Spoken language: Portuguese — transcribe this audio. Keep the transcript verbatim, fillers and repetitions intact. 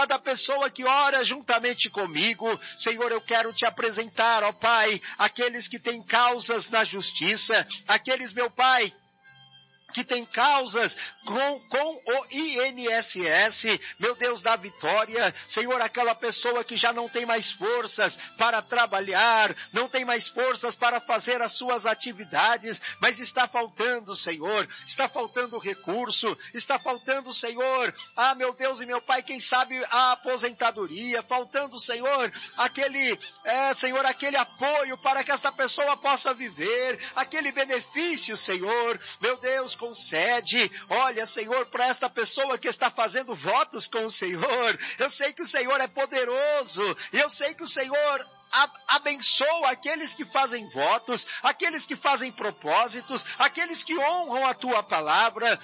cada pessoa que ora juntamente comigo. Senhor, eu quero te apresentar, ó Pai, aqueles que têm causas na justiça, aqueles, meu Pai, que tem causas com, com o I N S S, meu Deus da vitória. Senhor, aquela pessoa que já não tem mais forças para trabalhar, não tem mais forças para fazer as suas atividades, mas está faltando, Senhor, está faltando recurso, está faltando, Senhor, ah, meu Deus e meu Pai, quem sabe a aposentadoria, faltando, Senhor, aquele, é, Senhor, aquele apoio para que essa pessoa possa viver, aquele benefício, Senhor, meu Deus, concede. Olha, Senhor, para esta pessoa que está fazendo votos com o Senhor, eu sei que o Senhor é poderoso, e eu sei que o Senhor abençoa aqueles que fazem votos, aqueles que fazem propósitos, aqueles que honram a tua palavra.